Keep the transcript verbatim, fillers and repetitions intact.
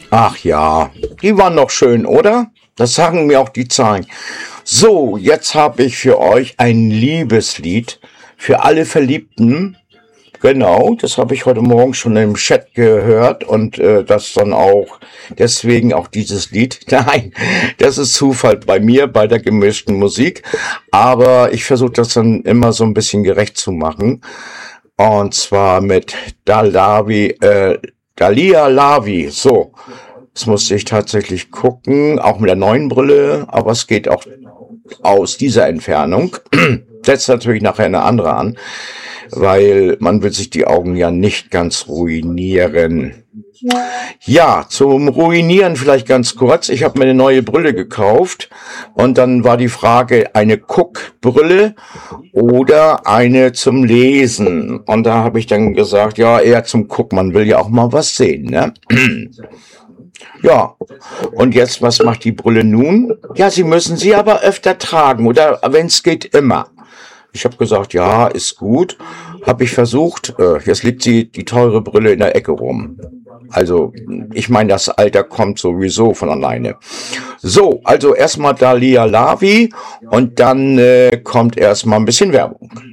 Ach ja, die waren doch schön, oder? Das sagen mir auch die Zahlen. So, jetzt habe ich für euch ein Liebeslied für alle Verliebten. Genau, das habe ich heute Morgen schon im Chat gehört und äh, das dann auch, deswegen auch dieses Lied. Nein, das ist Zufall bei mir, bei der gemischten Musik. Aber ich versuche das dann immer so ein bisschen gerecht zu machen. Und zwar mit Dalavi, äh, Dalia Lavi. So, das musste ich tatsächlich gucken, auch mit der neuen Brille, aber es geht auch aus dieser Entfernung. Setzt natürlich nachher eine andere an, weil man will sich die Augen ja nicht ganz ruinieren. Ja, zum Ruinieren vielleicht ganz kurz. Ich habe mir eine neue Brille gekauft und dann war die Frage, eine Guckbrille oder eine zum Lesen. Und da habe ich dann gesagt, ja, eher zum Gucken. Man will ja auch mal was sehen, ne? Ja, und jetzt, was macht die Brille nun? Ja, Sie müssen sie aber öfter tragen oder wenn es geht, immer. Ich habe gesagt, ja, ist gut. Habe ich versucht. Äh, jetzt liegt sie, die teure Brille, in der Ecke rum. Also, ich meine, das Alter kommt sowieso von alleine. So, also erstmal Dalia Lavi und dann äh, kommt erstmal ein bisschen Werbung.